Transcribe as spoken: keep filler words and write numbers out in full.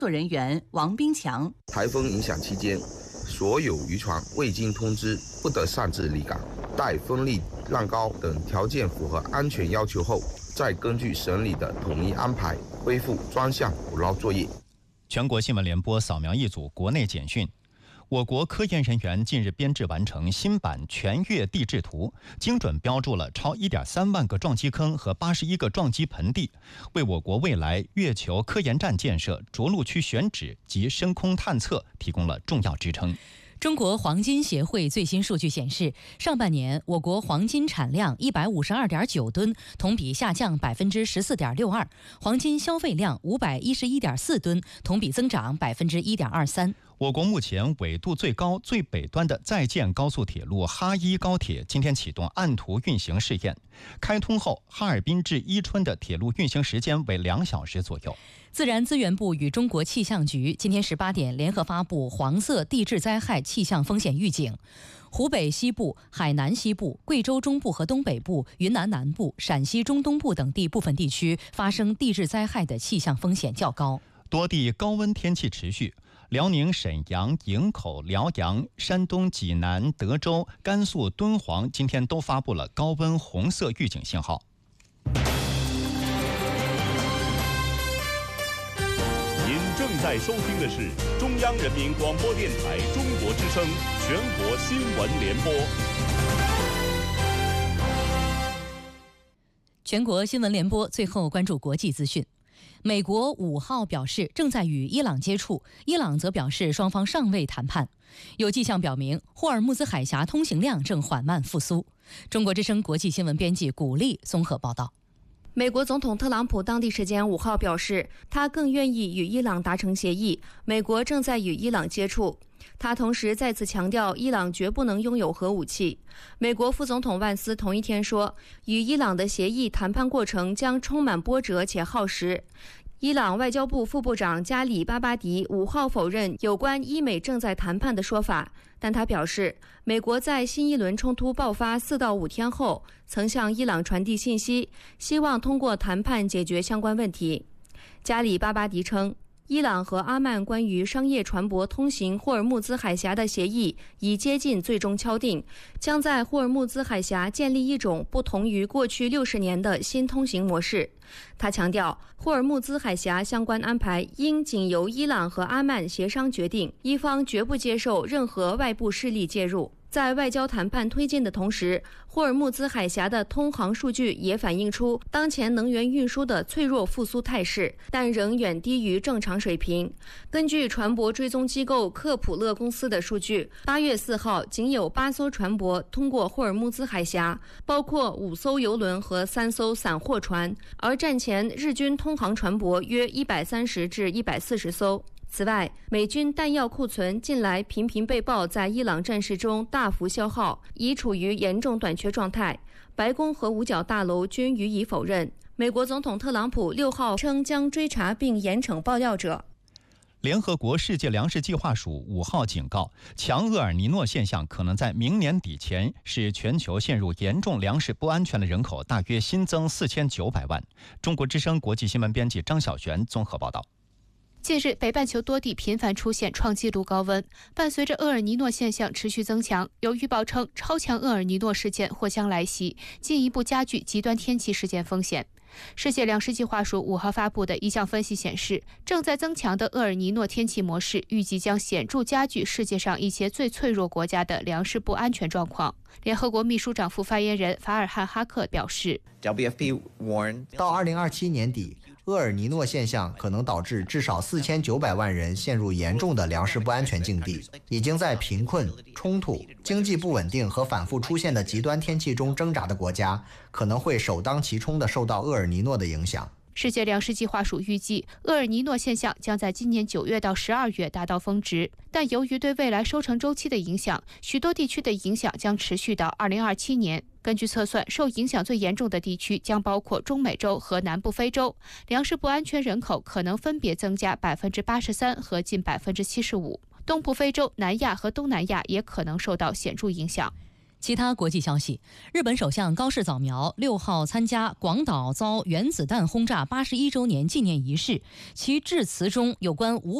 作人员王斌强。 台风影响期间，所有渔船未经通知不得擅自离港，待风力、浪高等条件符合安全要求后，再根据省里的统一安排恢复专项捕捞作业。 全国新闻联播扫描一组国内简讯。我国科研人员近日编制完成新版全月地质图，精准标注了超 一点三万个撞击坑和八十一个撞击盆地，为我国未来月球科研站建设、着陆区选址及深空探测提供了重要支撑。 中国黄金协会最新数据显示，上半年我国黄金产量一百五十二点九吨，同比下降百分之十四点六二；黄金消费量五百一十一点四吨，同比增长百分之一点二三。 我国目前纬度最高、最北端的在建高速铁路哈伊高铁今天启动按图运行试验，开通后，哈尔滨至伊春的铁路运行时间为两小时左右。 自然资源部与中国气象局今天十八点联合发布黄色地质灾害气象风险预警，湖北西部、海南西部、贵州中部和东北部、云南南部、陕西中东部等地部分地区发生地质灾害的气象风险较高。 多地高温天气持续，辽宁沈阳、营口、辽阳、山东济南、德州、甘肃敦煌今天都发布了高温红色预警信号。 您正在收听的是中央人民广播电台中国之声全国新闻联播。 全国新闻联播最后关注国际资讯。美国五号表示正在与伊朗接触，伊朗则表示双方尚未谈判。有迹象表明，霍尔木兹海峡通行量正缓慢复苏。中国之声国际新闻编辑古丽综合报道。 美国总统特朗普当地时间五号表示，他更愿意与伊朗达成协议，美国正在与伊朗接触。他同时再次强调，伊朗绝不能拥有核武器。美国副总统万斯同一天说，与伊朗的协议谈判过程将充满波折且耗时。伊朗外交部副部长加里巴巴迪五号否认有关伊美正在谈判的说法，但他表示，美国在新一轮冲突爆发四到五天后，曾向伊朗传递信息，希望通过谈判解决相关问题。加里巴巴迪称，伊朗和阿曼关于商业船舶通行霍尔木兹海峡的协议已接近最终敲定，将在霍尔木兹海峡建立一种不同于过去六十年的新通行模式。他强调，霍尔木兹海峡相关安排应仅由伊朗和阿曼协商决定，伊方绝不接受任何外部势力介入。在外交谈判推进的同时，霍尔木兹海峡的通航数据也反映出当前能源运输的脆弱复苏态势，但仍远低于正常水平。根据船舶追踪机构克普勒公司的数据，八月四号仅有八艘船舶通过霍尔木兹海峡，包括五艘油轮和三艘散货船，而战前日军通航船舶约一百三十至一百四十艘。此外，美军弹药库存近来频频被曝在伊朗战事中大幅消耗，已处于严重短缺状态。白宫和五角大楼均予以否认。美国总统特朗普六号称将追查并严惩爆料者。 联合国世界粮食计划署五号警告，强厄尔尼诺现象可能在明年底前使全球陷入严重粮食不安全的人口大约新增四千九百万。中国之声国际新闻编辑张小璇综合报道。 近日，北半球多地频繁出现创纪录高温，伴随着厄尔尼诺现象持续增强，有预报称超强厄尔尼诺事件或将来袭，进一步加剧极端天气事件风险。世界粮食计划署五号发布的一项分析显示，正在增强的厄尔尼诺天气模式预计将显著加剧世界上一些最脆弱国家的粮食不安全状况。联合国秘书长副发言人法尔汉哈克表示， 到二零二七年底，厄尔尼诺现象可能导致至少四千九百万人陷入严重的粮食不安全境地。已经在贫困、冲突、经济不稳定和反复出现的极端天气中挣扎的国家，可能会首当其冲地受到厄尔尼诺的影响。 世界粮食计划署预计，厄尔尼诺现象将在今年九月到十二月达到峰值，但由于对未来收成周期的影响，许多地区的影响将持续到二零二七年。根据测算，受影响最严重的地区将包括中美洲和南部非洲，粮食不安全人口可能分别增加百分之八十三和近百分之七十五。东部非洲、南亚和东南亚也可能受到显著影响。 其他国际消息，日本首相高市早苗六号参加广岛遭原子弹轰炸八十一周年纪念仪式，其致辞中有关无